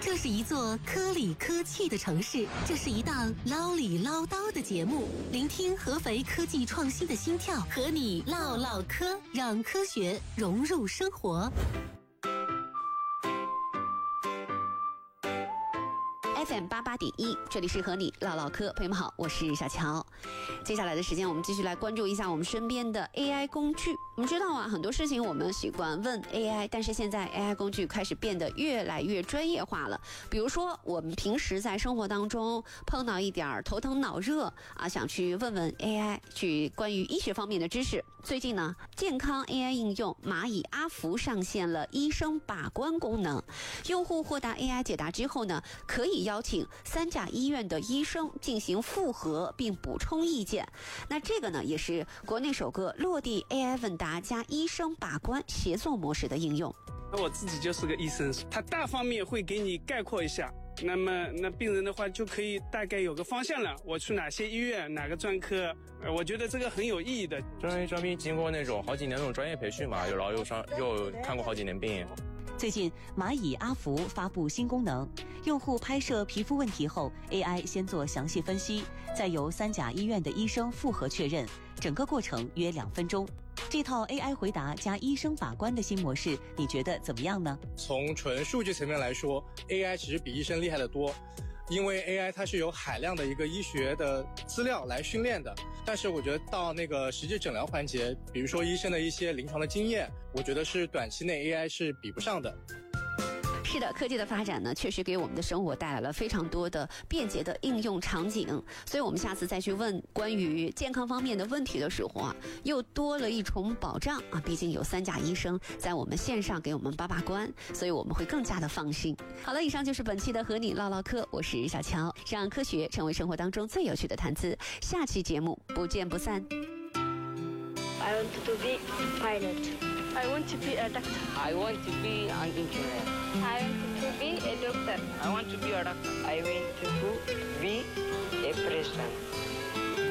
这是一座科里科气的城市，这是一档唠里唠叨的节目，聆听合肥科技创新的心跳，和你唠唠嗑，让科学融入生活。 FM 88.1，这里是和你唠唠嗑，朋友们好，我是小乔。接下来的时间，我们继续来关注一下我们身边的 AI 工具。我们知道啊，很多事情我们习惯问 AI， 但是现在 AI 工具开始变得越来越专业化了。比如说，我们平时在生活当中碰到一点头疼脑热啊，想去问问 AI 去关于医学方面的知识。最近呢，健康 AI 应用蚂蚁阿福上线了医生把关功能，用户获得 AI 解答之后呢，可以邀请3甲医院的医生进行复核并补充意见。那这个呢，也是国内首个落地 AI 问答加医生把关协作模式的应用。 我自己就是个医生，他大方面会给你概括一下，那病人的话就可以大概有个方向了，我去哪些医院哪个专科，我觉得这个很有意义的。 张斌经过那种好几年那种专业培训嘛，又看过好几年病。 最近蚂蚁阿福发布新功能，用户拍摄皮肤问题后 AI 先做详细分析，再由3甲医院的医生复核确认，整个过程约2分钟。这套 AI 回答加医生把关的新模式，你觉得怎么样呢？ 从纯数据层面来说， AI 其实比医生厉害得多，因为 AI 它是有海量的一个医学的资料来训练的。但是我觉得到那个实际诊疗环节，比如说医生的一些临床的经验，我觉得是短期内 AI 是比不上的。 是的，科技的发展呢，确实给我们的生活带来了非常多的便捷的应用场景。所以我们下次再去问关于健康方面的问题的时候啊，又多了一重保障啊。毕竟有3甲医生在我们线上给我们把关，所以我们会更加的放心。好了，以上就是本期的和你唠唠嗑，我是小乔，让科学成为生活当中最有趣的谈资。下期节目不见不散。 I want to be pilot. I want to be a doctor. I want to be an engineer. I want to be a doctor. I want to be a doctor. I want to be a president.